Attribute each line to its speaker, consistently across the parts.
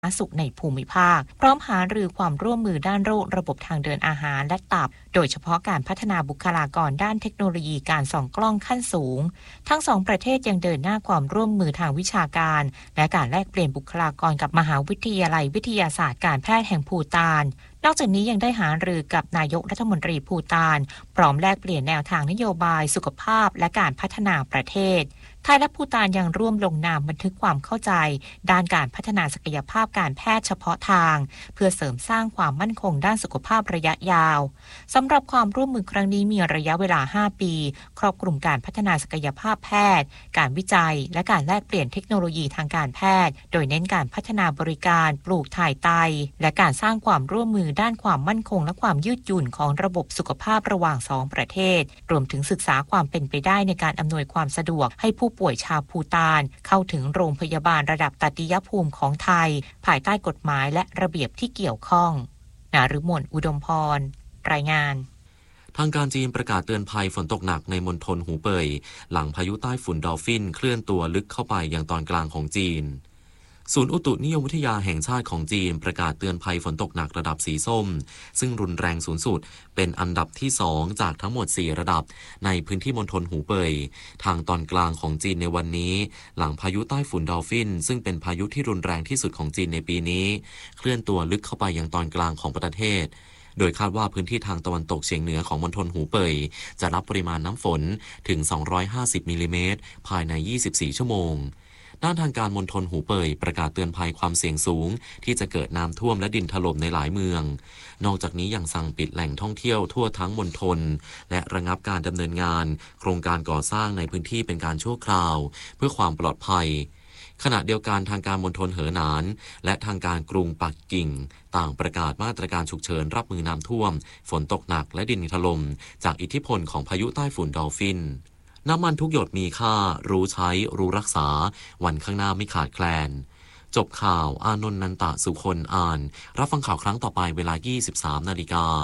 Speaker 1: ธารณสุขในภูมิภาคพร้อมหารือความร่วมมือด้านโรคระบบทางเดินอาหารและตับโดยเฉพาะการพัฒนาบุคลากรด้านเทคโนโลยีการส่องกล้องขั้นสูงทั้งสองประเทศยังเดินหน้าความร่วมมือทางวิชาการและการแลกเปลี่ยนบุคลากรกับมหาวิทยาลัยวิทยาศาสตร์การแพทย์แห่งภูฏานนอกจากนี้ยังได้หารือกับนายกรัฐมนตรีภูฏานพร้อมแลกเปลี่ยนแนวทางนโยบายสุขภาพและการพัฒนาประเทศไทยและภูฏานยังร่วมลงนามบันทึกความเข้าใจด้านการพัฒนาศักยภาพการแพทย์เฉพาะทางเพื่อเสริมสร้างความมั่นคงด้านสุขภาพระยะยาวสำหรับความร่วมมือครั้งนี้มีระยะเวลา 5 ปีครอบคลุมการพัฒนาศักยภาพแพทย์การวิจัยและการแลกเปลี่ยนเทคโนโลยีทางการแพทย์โดยเน้นการพัฒนาบริการปลูกถ่ายไตและการสร้างความร่วมมือด้านความมั่นคงและความยืดหยุ่นของระบบสุขภาพระหว่าง2ประเทศรวมถึงศึกษาความเป็นไปได้ในการอำนวยความสะดวกให้ผู้ป่วยชาวภูฏานเข้าถึงโรงพยาบาลระดับตติยภูมิของไทยภายใต้กฎหมายและระเบียบที่เกี่ยวข้องนฤมลอุดมพรรายงาน
Speaker 2: ทางการจีนประกาศเตือนภัยฝนตกหนักในมณฑลหูเป่ยหลังพายุใต้ฝุ่นดอลฟินเคลื่อนตัวลึกเข้าไปยังตอนกลางของจีนศูนย์อุตุนิยมวิทยาแห่งชาติของจีนประกาศเตือนภัยฝนตกหนักระดับสีส้มซึ่งรุนแรงสูงสุดเป็นอันดับที่2จากทั้งหมด4ระดับในพื้นที่มณฑลหูเป่ยทางตอนกลางของจีนในวันนี้หลังพายุใต้ฝุ่นดอลฟินซึ่งเป็นพายุที่รุนแรงที่สุดของจีนในปีนี้เคลื่อนตัวลึกเข้าไปยังตอนกลางของประเทศโดยคาดว่าพื้นที่ทางตะวันตกเฉียงเหนือของมณฑลหูเป่ยจะรับปริมาณน้ำฝนถึง250มิลลิเมตรภายใน24ชั่วโมงด้านทางการมณฑลหูเป่ยประกาศเตือนภัยความเสี่ยงสูงที่จะเกิดน้ำท่วมและดินถล่มในหลายเมืองนอกจากนี้ยังสั่งปิดแหล่งท่องเที่ยวทั่วทั้งมณฑลและระงับการดำเนินงานโครงการก่อสร้างในพื้นที่เป็นการชั่วคราวเพื่อความปลอดภัยขณะเดียวกันทางการมณฑลเหอหนานและทางการกรุงปักกิ่งต่างประกาศมาตรการฉุกเฉินรับมือน้ำท่วมฝนตกหนักและดินถล่มจากอิทธิพลของพายุใต้ฝุ่นดอลฟินน้ำมันทุกหยดมีค่ารู้ใช้รู้รักษาวันข้างหน้าไม่ขาดแคลนจบข่าวอานนท์นันตะสุคนอ่านรับฟังข่าวครั้งต่อไปเวลา 23:00 น.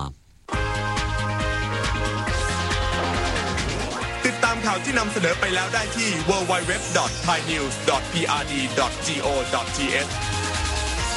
Speaker 3: ติดตามข่าวที่นำเสนอไปแล้วได้ที่ www.thainews.prd.go.th